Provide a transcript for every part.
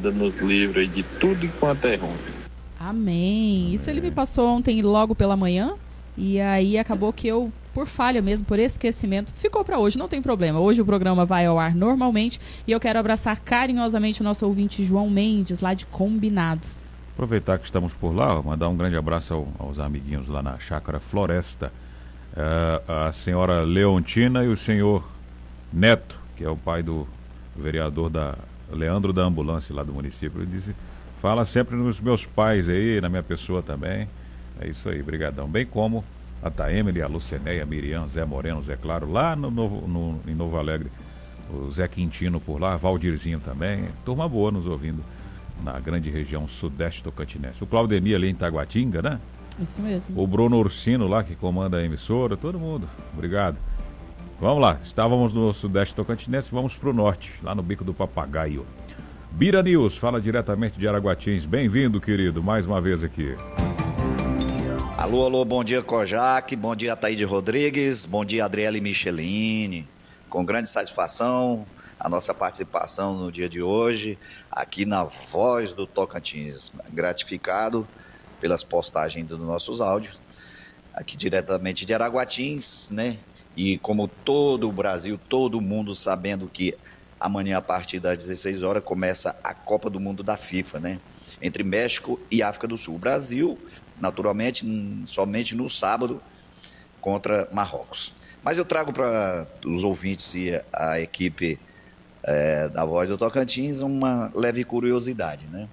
nos livra aí de tudo enquanto é ruim. Amém. Isso ele me passou ontem logo pela manhã, e aí acabou que eu, por falha mesmo, por esquecimento, ficou para hoje, não tem problema. Hoje o programa vai ao ar normalmente e eu quero abraçar carinhosamente o nosso ouvinte João Mendes, lá de Combinado. Aproveitar que estamos por lá, mandar um grande abraço aos amiguinhos lá na Chácara Floresta. A senhora Leontina e o senhor Neto, que é o pai do vereador Leandro da Ambulância lá do município. Ele disse, fala sempre nos meus pais aí, na minha pessoa também. É isso aí, brigadão. Bem como a Taemily, a Lucenéia, a Miriam, Zé Moreno, Zé Claro, lá em Novo Alegre. O Zé Quintino por lá, Valdirzinho também. Turma boa nos ouvindo na grande região sudeste tocantinense. O Claudemir ali em Taguatinga, né? Isso mesmo. O Bruno Ursino lá, que comanda a emissora, todo mundo. Obrigado. Vamos lá, estávamos no sudeste tocantinense, vamos para o norte, lá no Bico do Papagaio. Bira News, fala diretamente de Araguatins. Bem-vindo, querido, mais uma vez aqui. Alô, bom dia, Kojak, bom dia, Ataíde Rodrigues, bom dia, Adriele Michelini. Com grande satisfação, a nossa participação no dia de hoje, aqui na Voz do Tocantins. Gratificado pelas postagens dos nossos áudios, aqui diretamente de Araguatins, né? E como todo o Brasil, todo mundo sabendo que amanhã, a partir das 16 horas, começa a Copa do Mundo da FIFA, né? Entre México e África do Sul. O Brasil, naturalmente, somente no sábado, contra Marrocos. Mas eu trago para os ouvintes e a equipe da Voz do Tocantins uma leve curiosidade, né?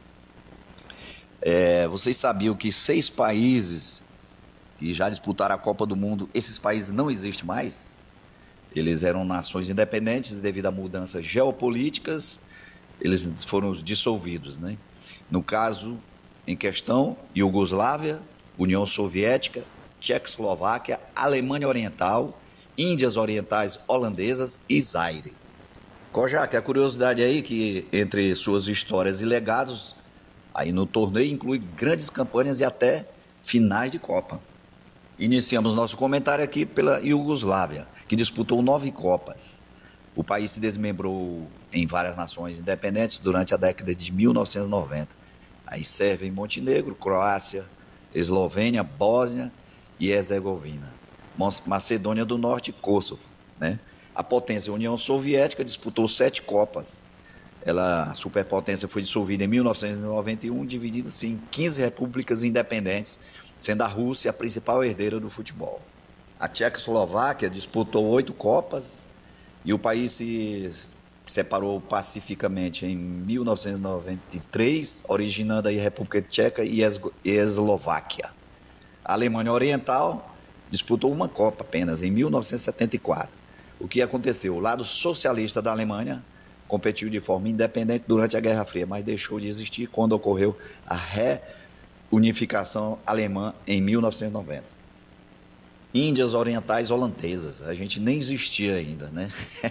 Vocês sabiam que 6 países que já disputaram a Copa do Mundo, esses países não existem mais? Eles eram nações independentes devido a mudanças geopolíticas, eles foram dissolvidos, né? No caso em questão, Iugoslávia, União Soviética, Tchecoslováquia, Alemanha Oriental, Índias Orientais Holandesas e Zaire. Kojak, a curiosidade aí que entre suas histórias e legados, aí no torneio inclui grandes campanhas e até finais de Copa. Iniciamos nosso comentário aqui pela Iugoslávia, que disputou 9 Copas. O país se desmembrou em várias nações independentes durante a década de 1990. Aí Sérvia e Montenegro, Croácia, Eslovênia, Bósnia e Herzegovina. Macedônia do Norte e Kosovo, né? A potência União Soviética disputou 7 Copas. A superpotência foi dissolvida em 1991, dividida-se em 15 repúblicas independentes, sendo a Rússia a principal herdeira do futebol. A Tchecoslováquia disputou 8 Copas e o país se separou pacificamente em 1993, originando aí a República Tcheca e Eslováquia. A Alemanha Oriental disputou uma Copa apenas, em 1974. O que aconteceu? O lado socialista da Alemanha competiu de forma independente durante a Guerra Fria, mas deixou de existir quando ocorreu a reunificação alemã em 1990. Índias Orientais Holandesas, a gente nem existia ainda, né?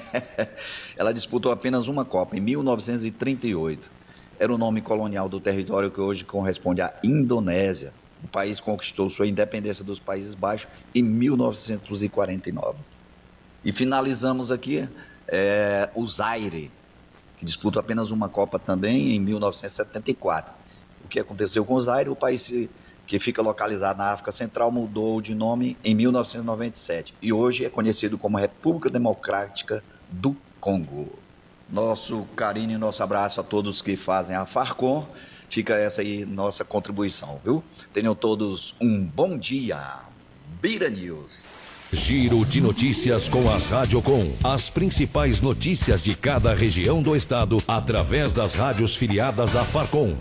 Ela disputou apenas uma Copa, em 1938. Era o nome colonial do território que hoje corresponde à Indonésia. O país conquistou sua independência dos Países Baixos em 1949. E finalizamos aqui o Zaire, que disputa apenas uma Copa também em 1974. O que aconteceu com o Zaire? O país que fica localizado na África Central mudou de nome em 1997 e hoje é conhecido como República Democrática do Congo. Nosso carinho e nosso abraço a todos que fazem a Farcom. Fica essa aí nossa contribuição, viu? Tenham todos um bom dia. Bira News. Giro de notícias com as Radiocom. As principais notícias de cada região do estado através das rádios filiadas à Farcom.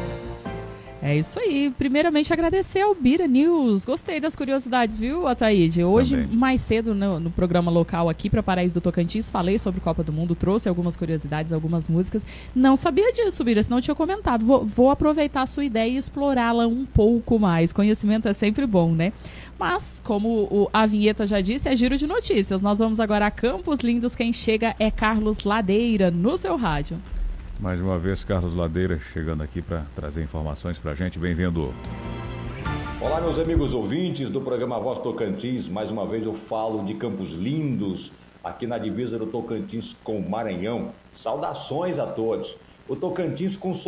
É isso aí. Primeiramente, agradecer ao Bira News. Gostei das curiosidades, viu, Ataíde? Hoje, também, mais cedo, no programa local aqui para Paraíso do Tocantins, falei sobre Copa do Mundo, trouxe algumas curiosidades, algumas músicas. Não sabia disso, Bira, senão eu tinha comentado. Vou aproveitar a sua ideia e explorá-la um pouco mais. Conhecimento é sempre bom, né? Mas, como a vinheta já disse, é giro de notícias. Nós vamos agora a Campos Lindos. Quem chega é Carlos Ladeira, no seu rádio. Mais uma vez, Carlos Ladeira chegando aqui para trazer informações para a gente. Bem-vindo. Olá, meus amigos ouvintes do programa Voz Tocantins. Mais uma vez eu falo de Campos Lindos, aqui na divisa do Tocantins com o Maranhão. Saudações a todos. O Tocantins